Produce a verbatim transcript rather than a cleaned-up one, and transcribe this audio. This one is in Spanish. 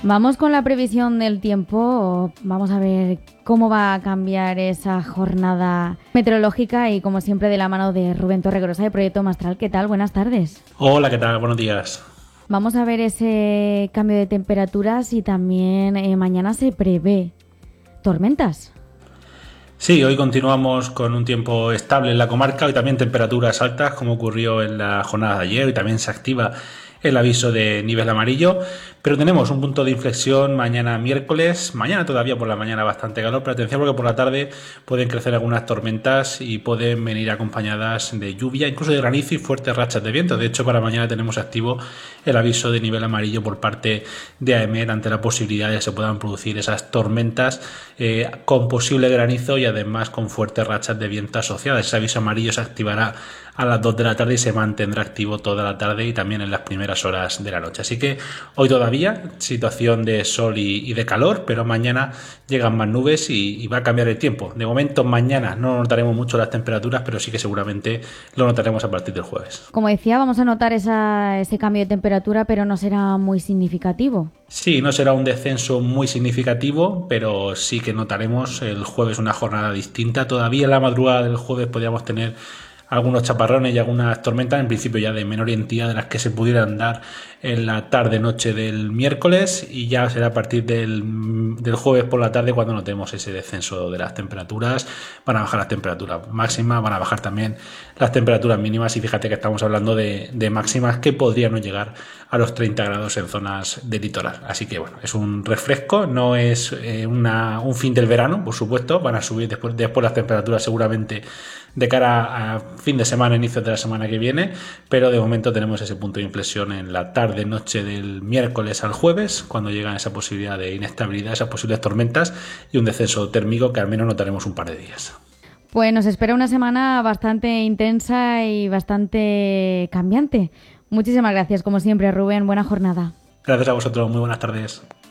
Vamos con la previsión del tiempo. Vamos a ver cómo va a cambiar esa jornada meteorológica y, como siempre, de la mano de Rubén Torregrosa de Proyecto Mastral. ¿Qué tal? Buenas tardes. Hola, ¿qué tal? Buenos días. Vamos a ver ese cambio de temperaturas y también eh, mañana se prevé tormentas. Sí, hoy continuamos con un tiempo estable en la comarca y también temperaturas altas, como ocurrió en la jornada de ayer, y también se activa el aviso de nivel amarillo, pero tenemos un punto de inflexión mañana miércoles. Mañana todavía por la mañana bastante calor, pero atención porque por la tarde pueden crecer algunas tormentas y pueden venir acompañadas de lluvia, incluso de granizo y fuertes rachas de viento. De hecho, para mañana tenemos activo el aviso de nivel amarillo por parte de AEMET ante la posibilidad de que se puedan producir esas tormentas eh, con posible granizo y además con fuertes rachas de viento asociadas. Ese aviso amarillo se activará a las dos de la tarde y se mantendrá activo toda la tarde y también en las primeras horas de la noche. Así que hoy todavía situación de sol y, y de calor, pero mañana llegan más nubes y, y va a cambiar el tiempo. De momento mañana no notaremos mucho las temperaturas, pero sí que seguramente lo notaremos a partir del jueves. Como decía, vamos a notar esa, ese cambio de temperatura, pero no será muy significativo. Sí, no será un descenso muy significativo, pero sí que notaremos el jueves una jornada distinta. Todavía en la madrugada del jueves podríamos tener algunos chaparrones y algunas tormentas, en principio ya de menor entidad de las que se pudieran dar en la tarde-noche del miércoles, y ya será a partir del, del jueves por la tarde cuando notemos ese descenso de las temperaturas. Van a bajar las temperaturas máximas, van a bajar también las temperaturas mínimas, y fíjate que estamos hablando de, de máximas que podrían no llegar a los treinta grados en zonas de litoral. Así que bueno, es un refresco, no es eh, una, un fin del verano, por supuesto. Van a subir después, después las temperaturas seguramente de cara a fin de semana, inicios de la semana que viene, pero de momento tenemos ese punto de inflexión en la tarde noche del miércoles al jueves, cuando llegan esa posibilidad de inestabilidad, esas posibles tormentas y un descenso térmico que al menos notaremos un par de días. Pues nos espera una semana bastante intensa y bastante cambiante. Muchísimas gracias, como siempre, Rubén. Buena jornada. Gracias a vosotros, muy buenas tardes.